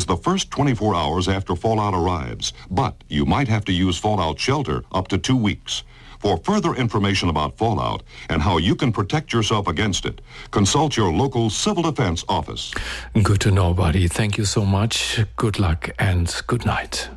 is the first 24 hours after fallout arrives, but you might have to use fallout shelter up to 2 weeks. For further information about fallout and how you can protect yourself against it, consult your local civil defense office. Good to know, buddy. Thank you so much. Good luck and good night.